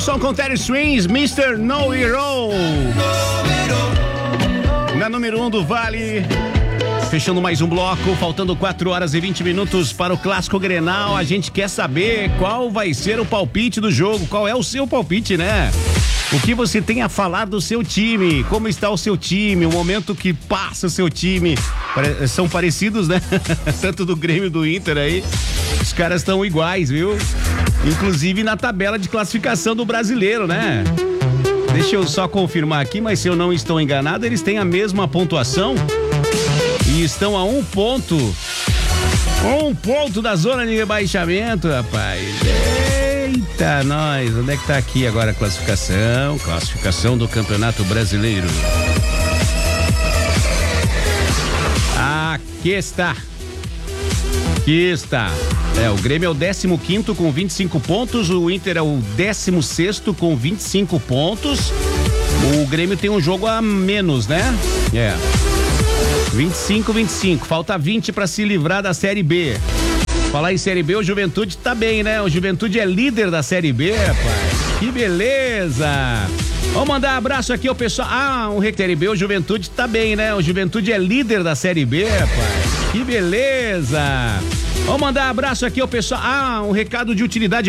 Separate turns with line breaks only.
som com Terry Swings, Mr. No Hero. Na número 1 do Vale. Fechando mais um bloco, faltando 4 horas e 20 minutos para o Clássico Grenal. A gente quer saber qual vai ser o palpite do jogo. Qual é o seu palpite, né? O que você tem a falar do seu time? Como está o seu time? O momento que passa o seu time? São parecidos, né? Tanto do Grêmio e do Inter aí. Os caras estão iguais, viu? Inclusive na tabela de classificação do Brasileiro, né? Deixa eu só confirmar aqui, mas se eu não estou enganado, eles têm a mesma pontuação e estão a 1 ponto. 1 ponto da zona de rebaixamento, rapaz. Eita, nós. Onde é que tá aqui agora a classificação? Classificação do Campeonato Brasileiro. Aqui está. Aqui está. O Grêmio é o 15º com 25 pontos, o Inter é o 16º com 25 pontos. O Grêmio tem um jogo a menos, né? 25, falta 20 para se livrar da Série B. Falar em Série B, o Juventude tá bem, né? O Juventude é líder da Série B, rapaz. Que beleza! Vamos mandar abraço aqui ao pessoal. Um Série B, o Juventude tá bem, né? O Juventude é líder da Série B, rapaz. Que beleza! Vamos mandar abraço aqui ao pessoal. Um recado de utilidade